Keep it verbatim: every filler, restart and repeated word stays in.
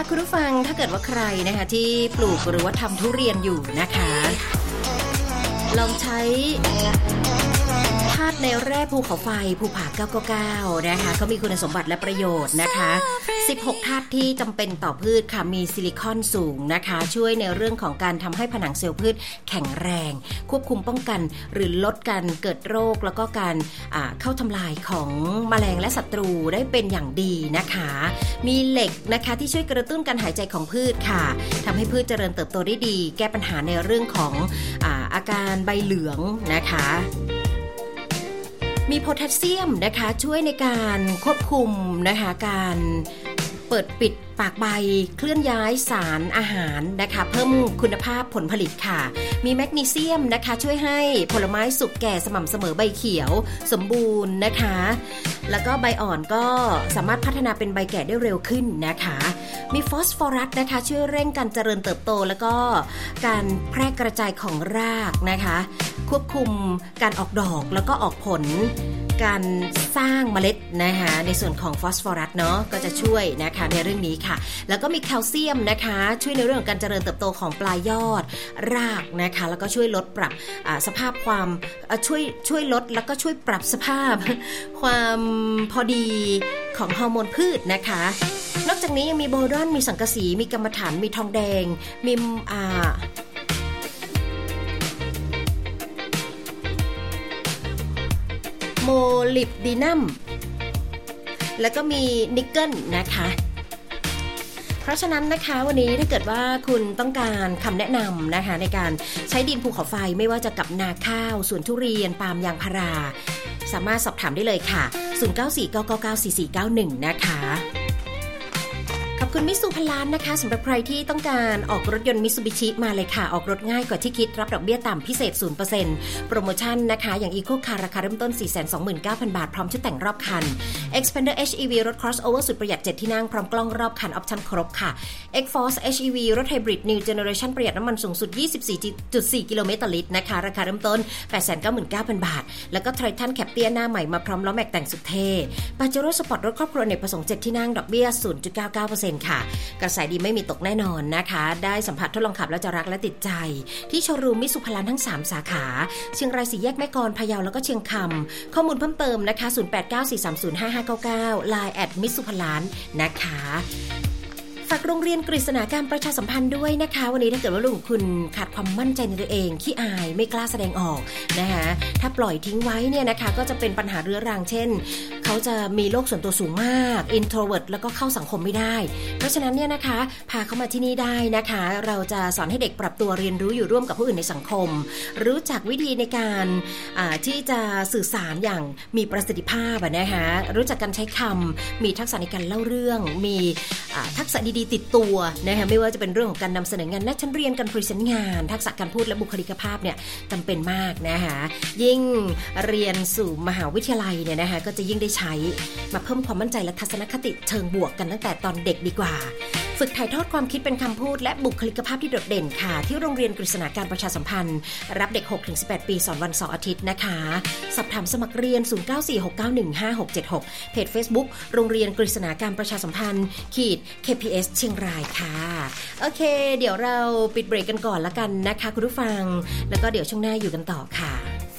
คุณผู้ฟังถ้าเกิดว่าใครนะคะที่ปลูกหรือว่าทำทุเรียนอยู่นะคะลองใช้ธาตุในแร่ภูเขาไฟภูผาเก้าเก้าเก้านะคะเขามีคุณสมบัติและประโยชน์นะคะสิบหกธาตุที่จำเป็นต่อพืชค่ะมีซิลิคอนสูงนะคะช่วยในเรื่องของการทำให้ผนังเซลล์พืชแข็งแรงควบคุมป้องกันหรือลดการเกิดโรคแล้วก็การเข้าทำลายของแมลงและศัตรูได้เป็นอย่างดีนะคะมีเหล็กนะคะที่ช่วยกระตุ้นการหายใจของพืชค่ะทำให้พืชเจริญเติบโตได้ดีแก้ปัญหาในเรื่องของอ่าอาการใบเหลืองนะคะมีโพแทสเซียมนะคะช่วยในการควบคุมนะคะการเปิดปิดปากใบเคลื่อนย้ายสารอาหารนะคะเพิ่มคุณภาพผลผลิตค่ะมีแมกนีเซียมนะคะช่วยให้ผลไม้สุกแก่สม่ำเสมอใบเขียวสมบูรณ์นะคะแล้วก็ใบอ่อนก็สามารถพัฒนาเป็นใบแก่ได้เร็วขึ้นนะคะมีฟอสฟอรัสนะคะช่วยเร่งการเจริญเติบโตแล้วก็การแพร่กระจายของรากนะคะควบคุมการออกดอกแล้วก็ออกผลการสร้างเมล็ดนะคะในส่วนของฟอสฟอรัสเนาะก็จะช่วยนะคะในเรื่องนี้ค่ะแล้วก็มีแคลเซียมนะคะช่วยในเรื่องของการเจริญเติบโตของปลายยอดรากนะคะแล้วก็ช่วยลดปรับสภาพความช่วยช่วยลดแล้วก็ช่วยปรับสภาพความพอดีของฮอร์โมนพืชนะคะนอกจากนี้ยังมีโบรอนมีสังกะสีมีกรรมฐานมีทองแดงมีอ่าโมลิบดีนัมแล้วก็มีนิกเกิลนะคะเพราะฉะนั้นนะคะวันนี้ถ้าเกิดว่าคุณต้องการคำแนะนำนะคะในการใช้ดินภูเขาไฟไม่ว่าจะกับนาข้าวสวนทุเรียนปาล์มยางพาราสามารถสอบถามได้เลยค่ะศูนย์ เก้า สี่ เก้า เก้า เก้า สี่ สี่ เก้า หนึ่งนะคะขอบคุณมิตซูพลานนะคะสำหรับใครที่ต้องการออกรถยนต์มิตซูบิชิมาเลยค่ะออกรถง่ายกว่าที่คิดรับดอกเบี้ยต่ำพิเศษ ศูนย์เปอร์เซ็นต์ โปรโมชั่นนะคะอย่าง Eco Car ราคาเริ่มต้น สี่แสนสองหมื่นเก้าพัน บาทพร้อมชุดแต่งรอบคัน Xpander เอช อี วี รถ crossover สุดประหยัดเจ็ดที่นั่งพร้อมกล้องรอบคันออปชั่นครบค่ะ X-Force เอช อี วี รถไฮบริด New Generation ประหยัดน้ำมันสูงสุด ยี่สิบสี่จุดสี่ กิโลเมตรต่อลิตรนะคะราคาเริ่มต้น แปดแสนเก้าหมื่นเก้าพัน บาทแล้วก็ Triton Captiva หน้าใหม่มาพร้อมล้อแม็กแต่งสุดเท่ Pajero Sport รถครอบครัวอเนกประสงค์เจ็ดที่นั่งดอกเบี้ย ศูนย์จุดเก้าเก้าเปอร์เซ็นต์ ค่ะสายดีไม่มีตกแน่นอนนะคะได้สัมผัสทดลองขับแล้วจะรักและติดใจที่โชว์รูมมิตซูพลานทั้งสามสาขาเชียงรายสี่แยกแม่กลพะเยาแล้วก็เชียงคำข้อมูลเพิ่มเติมนะคะศูนย์ แปด เก้า สี่ สาม ศูนย์ ห้า ห้า เก้า เก้า ไลน์ แอท มิตซูพลานนะคะฝากโรงเรียนกฤษณาการประชาสัมพันธ์ด้วยนะคะวันนี้ถ้าเกิดว่าลูกคุณขาดความมั่นใจในตัวเองขี้อายไม่กล้าแสดงออกนะคะถ้าปล่อยทิ้งไว้เนี่ยนะคะก็จะเป็นปัญหาเรื้อรังเช่นเขาจะมีโรคส่วนตัวสูงมาก introvert แล้วก็เข้าสังคมไม่ได้เพราะฉะนั้นเนี่ยนะคะพาเขามาที่นี่ได้นะคะเราจะสอนให้เด็กปรับตัวเรียนรู้อยู่ร่วมกับผู้อื่นในสังคมรู้จักวิธีในการที่จะสื่อสารอย่างมีประสิทธิภาพนะคะรู้จักการใช้คำมีทักษะในการเล่าเรื่องมีทักษะดีติดตัวนะคะไม่ว่าจะเป็นเรื่องของการนำเสนองานนักชั้นเรียนการพรีเซนต์งานทักษะการพูดและบุคลิกภาพเนี่ยจำเป็นมากนะคะยิ่งเรียนสู่มหาวิทยาลัยเนี่ยนะคะก็จะยิ่งได้ใช้มาเพิ่มความมั่นใจและทัศนคติเชิงบวกกันตั้งแต่ตอนเด็กดีกว่าฝึกถ่ายทอดความคิดเป็นคำพูดและบุคลิกภาพที่โดดเด่นค่ะที่โรงเรียนกฤษณาการประชาสัมพันธ์รับเด็ก หกถึงสิบแปด ปีสอนวันเสาร์อาทิตย์นะคะสอบถามสมัครเรียนศูนย์ เก้า สี่ หก เก้า หนึ่ง ห้า หก เจ็ด หกเพจ Facebook โรงเรียนกฤษณาการประชาสัมพันธ์ขีด เค พี เอส เชียงรายค่ะโอเคเดี๋ยวเราปิดเบรกกันก่อนละกันนะคะคุณผู้ฟังแล้วก็เดี๋ยวช่วงหน้าอยู่กันต่อค่ะ